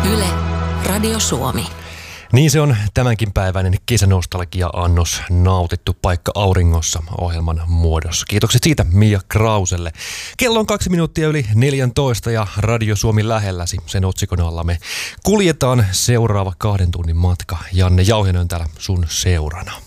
Yle, Radio Suomi. Niin se on tämänkin päiväinen kesänostalgia-annos nautittu paikka auringossa ohjelman muodossa. Kiitokset siitä Mia Krauselle. Kello on 2 minuuttia yli 14 ja Radio Suomi lähelläsi. Sen otsikon alla me kuljetaan seuraava 2 tunnin matka. Janne Jauhinen on täällä sun seurana.